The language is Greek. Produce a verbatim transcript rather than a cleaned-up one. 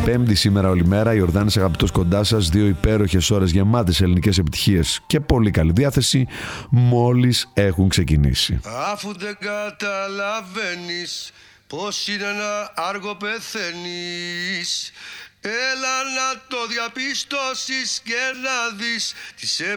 Πέμπτη σήμερα όλη μέρα. Ιορδάνης αγαπητός κοντά σας. Δύο υπέροχες ώρες γεμάτες ελληνικές επιτυχίες και πολύ καλή διάθεση μόλις έχουν ξεκινήσει. Αφού δεν καταλαβαίνεις πως είναι ένα άργο πεθαίνεις, έλα να το διαπιστώσεις και να δεις τις